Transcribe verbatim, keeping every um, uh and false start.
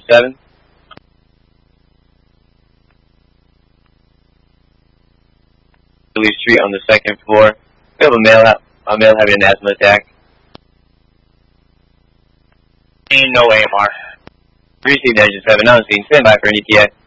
seven. Street on the second floor. We have a male, a male having an asthma attack. No A M R. Received engine seven on scene. Stand by for an E T A.